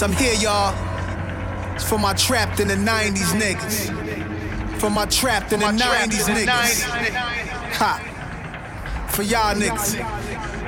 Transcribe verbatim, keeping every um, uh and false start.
So I'm here, y'all. It's for my trapped in the nineties niggas. For my trapped in the nineties niggas. Ha. For y'all niggas.